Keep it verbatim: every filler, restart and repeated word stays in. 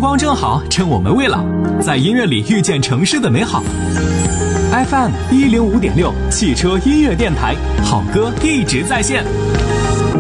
光正好，趁我们未老，在音乐里遇见城市的美好。F M 一零五点六汽车音乐电台，好歌一直在线。